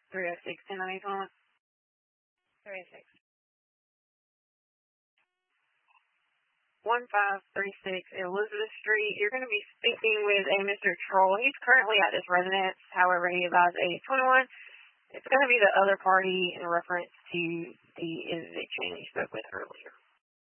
306 1091. 306. 1536 Elizabeth Street. You're going to be speaking with a Mr. Troll. He's currently at his residence. However, he advised 821. It's going to be the other party in reference to the eviction you spoke with earlier.